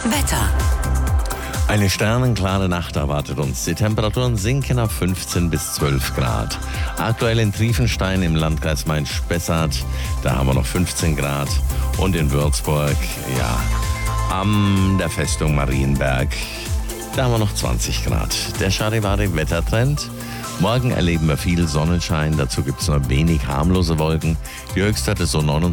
Wetter. Eine sternenklare Nacht erwartet uns. Die Temperaturen sinken auf 15 bis 12 Grad. Aktuell in Triefenstein im Landkreis Main-Spessart, da haben wir noch 15 Grad. Und in Würzburg, an der Festung Marienberg, da haben wir noch 20 Grad. Der Charivari-Wettertrend. Morgen erleben wir viel Sonnenschein, dazu gibt es nur wenig harmlose Wolken. Die Höchstwerte so 29